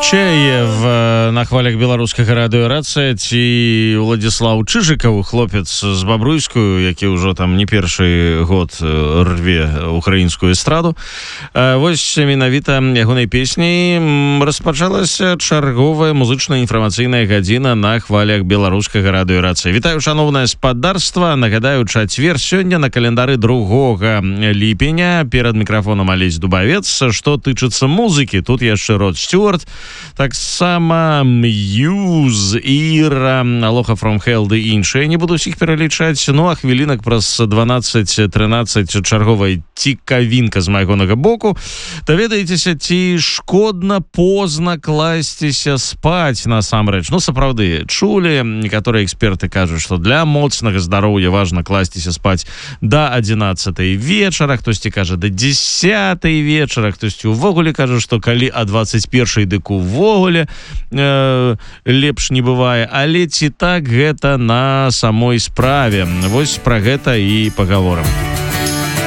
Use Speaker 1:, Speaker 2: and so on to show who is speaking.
Speaker 1: Чаев на хвалях беларускага радыёрацыя ці Уладзіслаў Чыжыкаў, хлопец з Бабруйскую, які ўжо там не першы год рве украінскую эстраду. Вось менавіта ягонай песняй распачалася чарговая музычная інфармацыйная гадзіна на хвалях беларускага радыёрацыя. Вітаю, шаноўнае спадарства. Нагадаю, чацвер сёння на календары 2 ліпеня. Перад мікрафонам Алесь Дубавец. Што тычыцца музыкі, тут яшчэ Род Стюарт, таксама Мьюз, Іра, Алоха From Hell ды іншыя. Не буду ўсіх пералічаць. Ну, а хвілінак праз 12-13 чарговая цікавінка з майгонага боку. Даведаецеся, ці шкодна позна класціся спаць насамрэч. Ну, сапраўды, чулі, некаторыя эксперты кажуць, што для моцнага здароўя важна класціся спаць да 11 вечара, хтосьці кажа да 10 вечара, хтосьці увогуле кажа, што калі а 21 дык увогуле лепш не бывае. Але ці так гэта на самой справе? Вось пра гэта і пагаворам.